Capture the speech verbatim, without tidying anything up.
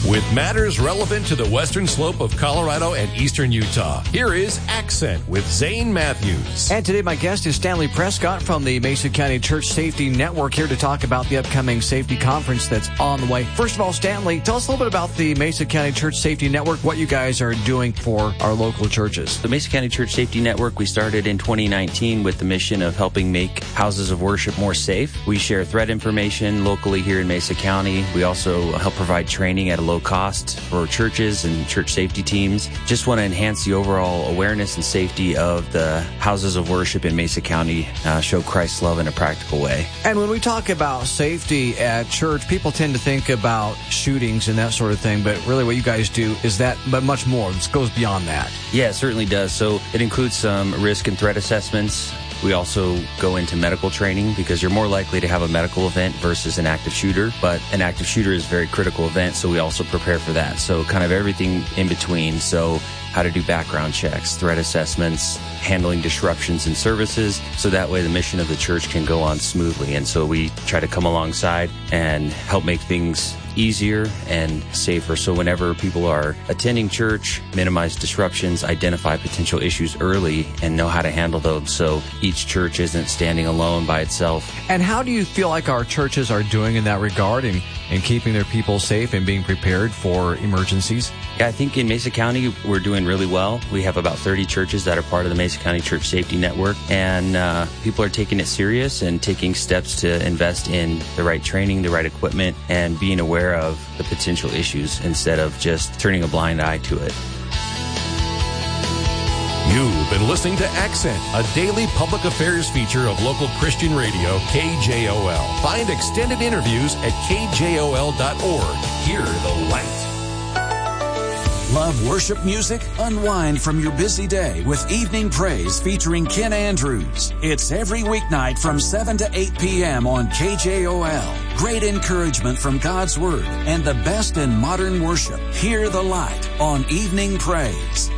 With matters relevant to the western slope of Colorado and eastern Utah, here is Accent with Zane Matthews. And today my guest is Stanley Prescott from the Mesa County Church Safety Network, here to talk about the upcoming safety conference that's on the way. First of all, Stanley, tell us a little bit about the Mesa County Church Safety Network, what you guys are doing for our local churches. The Mesa County Church Safety Network, we started in twenty nineteen with the mission of helping make houses of worship more safe. We share threat information locally here in Mesa County. We also help provide training at a low cost for churches and church safety teams. Just want to enhance the overall awareness and safety of the houses of worship in Mesa County, uh, show Christ's love in a practical way. And when we talk about safety at church, people tend to think about shootings and that sort of thing, but really what you guys do is that, but much more. This goes beyond that. Yeah, it certainly does. So it includes some risk and threat assessments. We also go into medical training because you're more likely to have a medical event versus an active shooter, but an active shooter is a very critical event, so we also prepare for that. So kind of everything in between. So how to do background checks, threat assessments, handling disruptions in services, so that way the mission of the church can go on smoothly. And so we try to come alongside and help make things easier and safer. So whenever people are attending church, minimize disruptions, identify potential issues early, and know how to handle those so each church isn't standing alone by itself. And how do you feel like our churches are doing in that regard in, in keeping their people safe and being prepared for emergencies? Yeah, I think in Mesa County, we're doing really well. We have about thirty churches that are part of the Mesa County Church Safety Network, and uh, people are taking it serious and taking steps to invest in the right training, the right equipment, and being aware of the potential issues instead of just turning a blind eye to it. You've been listening to Accent, a daily public affairs feature of local Christian radio, K J O L. Find extended interviews at K J O L dot org. Hear the light. Love worship music? Unwind from your busy day with Evening Praise featuring Ken Andrews. It's every weeknight from seven to eight p.m. on K J O L. Great encouragement from God's Word and the best in modern worship. Hear the light on Evening Praise.